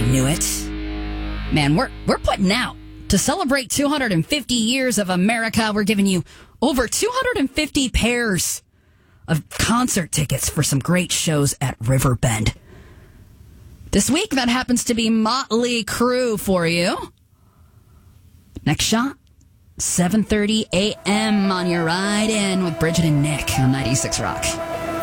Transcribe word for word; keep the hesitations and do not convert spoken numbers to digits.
knew it. Man, we're we're putting out to celebrate two hundred fifty years of America. We're giving you over two hundred fifty pairs of concert tickets for some great shows at Riverbend. This week, that happens to be Motley Crue for you. Next shot, seven thirty a.m. on your ride in with Bridget and Nick on ninety-six Rock.